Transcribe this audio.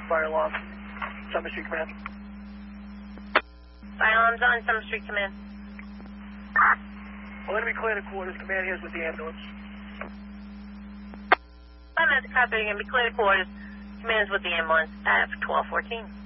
Fire alarm. Summer Street Command. Fire alarm's on Summer Street Command. Well, enemy clear the quarters. Command here's with the ambulance. 5 minutes, copy, you're going to be clear to quarters. Command's with the ambulance at 1214.